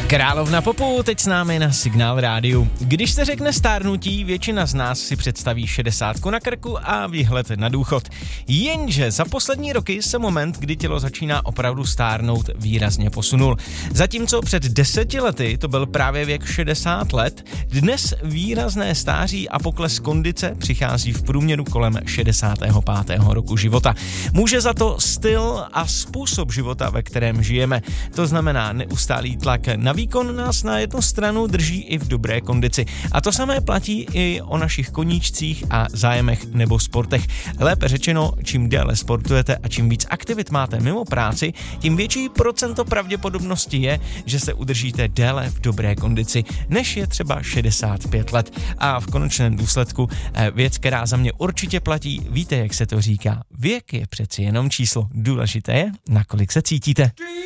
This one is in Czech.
Královna popu teď s námi na Signál rádiu. Když se řekne stárnutí, většina z nás si představí 60 na krku a výhled na důchod. Jenže za poslední roky se moment, kdy tělo začíná opravdu stárnout, výrazně posunul. Zatímco před 10 lety to byl právě věk 60 let, dnes výrazné stáří a pokles kondice přichází v průměru kolem 65. roku života. Může za to styl a způsob života, ve kterém žijeme. To znamená neustálý tlak na výkon nás na jednu stranu drží i v dobré kondici. A to samé platí i o našich koníčcích a zájemech nebo sportech. Lépe řečeno, čím déle sportujete a čím víc aktivit máte mimo práci, tím větší procento pravděpodobnosti je, že se udržíte déle v dobré kondici, než je třeba 65 let. A v konečném důsledku věc, která za mě určitě platí, víte, jak se to říká. Věk je přeci jenom číslo. Důležité je, nakolik se cítíte.